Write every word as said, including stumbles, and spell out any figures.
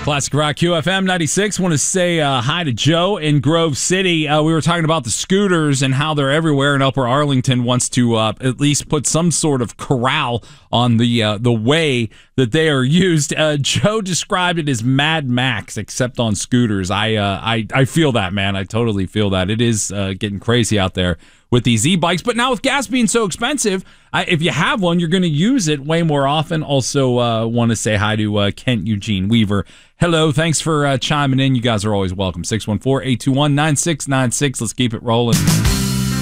Classic Rock Q F M ninety-six. Want to say uh, hi to Joe in Grove City. Uh, we were talking about the scooters and how they're everywhere, and Upper Arlington wants to uh, at least put some sort of corral on the uh, the way that they are used. Uh, Joe described it as Mad Max, except on scooters. I uh, I I feel that, man. I totally feel that. It is uh, getting crazy out there with these e-bikes. But now with gas being so expensive, I, if you have one, you're going to use it way more often. Also uh, want to say hi to uh, Kent Eugene Weaver. Hello, thanks for uh, chiming in. You guys are always welcome. six one four, eight two one, nine six nine six. Let's keep it rolling.